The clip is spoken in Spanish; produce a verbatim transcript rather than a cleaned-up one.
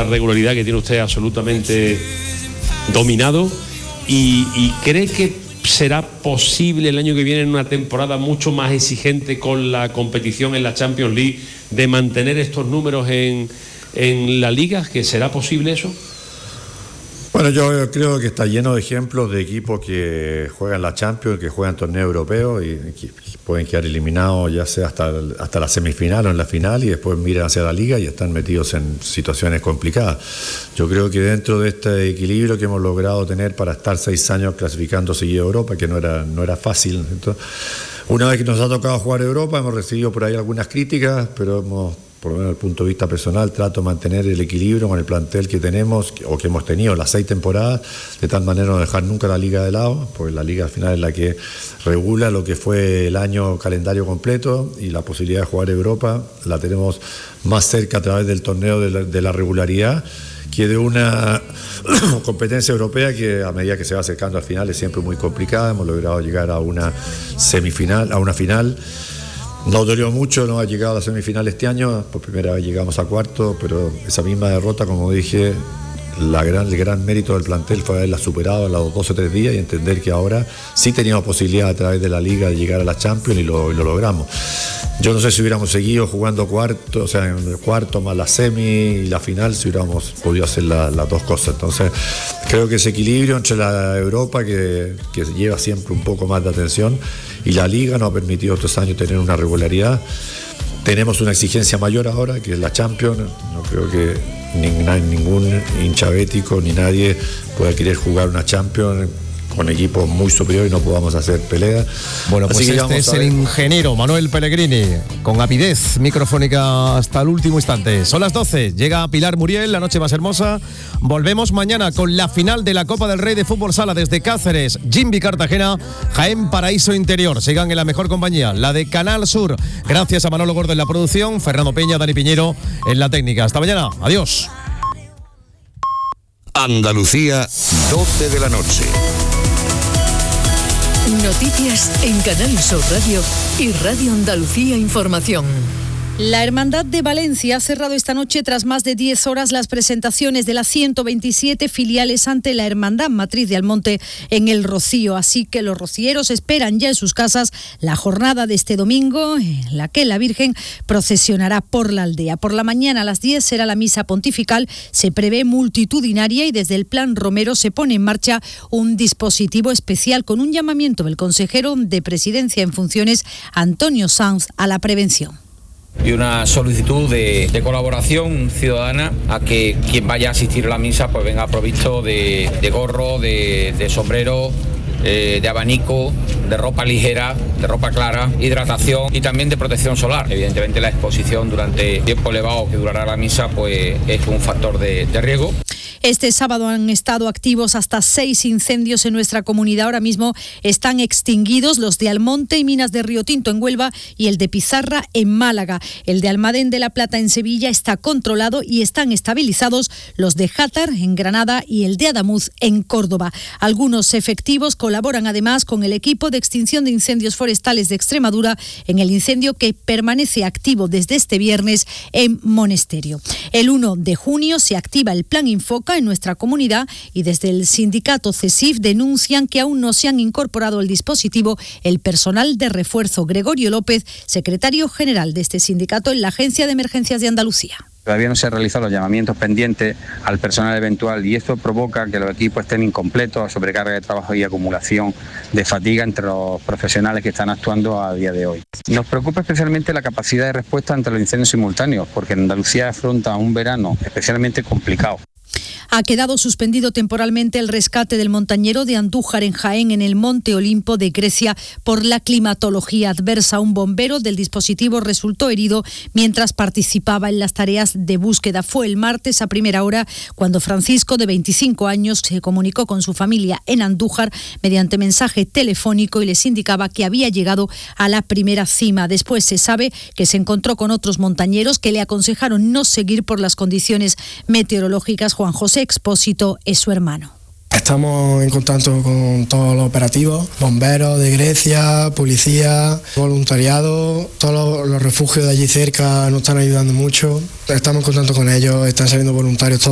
la regularidad que tiene usted absolutamente dominado, y, y cree que será posible el año que viene, en una temporada mucho más exigente con la competición en la Champions League, de mantener estos números en, en la Liga, que será posible eso. Bueno, yo creo que está lleno de ejemplos de equipos que juegan la Champions, que juegan torneos europeos y que pueden quedar eliminados ya sea hasta, hasta la semifinal o en la final, y después miran hacia la Liga y están metidos en situaciones complicadas. Yo creo que dentro de este equilibrio que hemos logrado tener para estar seis años clasificando seguido a Europa, que no era, no era fácil. Entonces, una vez que nos ha tocado jugar a Europa, hemos recibido por ahí algunas críticas, pero hemos, por lo menos desde el punto de vista personal, trato de mantener el equilibrio con el plantel que tenemos o que hemos tenido las seis temporadas, de tal manera no dejar nunca la Liga de lado, porque la Liga al final es la que regula lo que fue el año calendario completo, y la posibilidad de jugar Europa la tenemos más cerca a través del torneo de la, de la regularidad, que de una competencia europea que a medida que se va acercando al final es siempre muy complicada. Hemos logrado llegar a una semifinal, a una final. Nos dolió mucho no haber llegado a la semifinal este año, por primera vez llegamos a cuarto, pero esa misma derrota, como dije, la gran, el gran mérito del plantel fue haberla superado a los doce o tres días y entender que ahora sí teníamos posibilidad a través de la Liga de llegar a la Champions, y lo, y lo logramos. Yo no sé si hubiéramos seguido jugando cuarto, o sea, en el cuarto más la semi y la final, si hubiéramos podido hacer la, las dos cosas. Entonces, creo que ese equilibrio entre la Europa, que, que lleva siempre un poco más de atención, y la Liga nos ha permitido estos años tener una regularidad. Tenemos una exigencia mayor ahora, que es la Champions. No creo que ningún hincha bético ni nadie pueda querer jugar una Champions con equipos muy superiores y no podamos hacer pelea. Bueno, pues este es el ingeniero Manuel Pellegrini, con avidez microfónica hasta el último instante. Son las doce, llega Pilar Muriel, la noche más hermosa. Volvemos mañana con la final de la Copa del Rey de Fútbol Sala desde Cáceres, Jimbi Cartagena, Jaén Paraíso Interior. Sigan en la mejor compañía, la de Canal Sur. Gracias a Manolo Gordo en la producción, Fernando Peña, Dani Piñero en la técnica. Hasta mañana, adiós. Andalucía, doce de la noche. Noticias en Canal Sur Radio y Radio Andalucía Información. La Hermandad de Valencia ha cerrado esta noche tras más de diez horas las presentaciones de las ciento veintisiete filiales ante la Hermandad Matriz de Almonte en El Rocío. Así que los rocieros esperan ya en sus casas la jornada de este domingo, en la que la Virgen procesionará por la aldea. Por la mañana a las diez será la misa pontifical, se prevé multitudinaria, y desde el Plan Romero se pone en marcha un dispositivo especial con un llamamiento del consejero de Presidencia en funciones, Antonio Sanz, a la prevención. Y una solicitud de, de colaboración ciudadana a que quien vaya a asistir a la misa pues venga provisto de, de gorro, de, de sombrero, eh, de abanico, de ropa ligera, de ropa clara, hidratación y también de protección solar. Evidentemente la exposición durante el tiempo elevado que durará la misa pues es un factor de, de riesgo. Este sábado han estado activos hasta seis incendios en nuestra comunidad. Ahora mismo están extinguidos los de Almonte y Minas de Río Tinto en Huelva y el de Pizarra en Málaga. El de Almadén de la Plata en Sevilla está controlado y están estabilizados los de Játar en Granada y el de Adamuz en Córdoba. Algunos efectivos colaboran además con el equipo de extinción de incendios forestales de Extremadura en el incendio que permanece activo desde este viernes en Monesterio. El primero de junio se activa el Plan Infoca en nuestra comunidad, y desde el sindicato CESIF denuncian que aún no se han incorporado al dispositivo el personal de refuerzo. Gregorio López, secretario general de este sindicato en la Agencia de Emergencias de Andalucía. Todavía no se han realizado los llamamientos pendientes al personal eventual, y esto provoca que los equipos estén incompletos, a sobrecarga de trabajo y acumulación de fatiga entre los profesionales que están actuando a día de hoy. Nos preocupa especialmente la capacidad de respuesta ante los incendios simultáneos, porque en Andalucía afronta un verano especialmente complicado. Ha quedado suspendido temporalmente el rescate del montañero de Andújar en Jaén, en el Monte Olimpo de Grecia, por la climatología adversa. Un bombero del dispositivo resultó herido mientras participaba en las tareas de búsqueda. Fue el martes a primera hora cuando Francisco, de veinticinco años, se comunicó con su familia en Andújar mediante mensaje telefónico y les indicaba que había llegado a la primera cima. Después se sabe que se encontró con otros montañeros que le aconsejaron no seguir por las condiciones meteorológicas. Juan José Expósito es su hermano. Estamos en contacto con todos los operativos, bomberos de Grecia, policía, voluntariado, todos los, los refugios de allí cerca nos están ayudando mucho. Estamos en contacto con ellos, están saliendo voluntarios todos.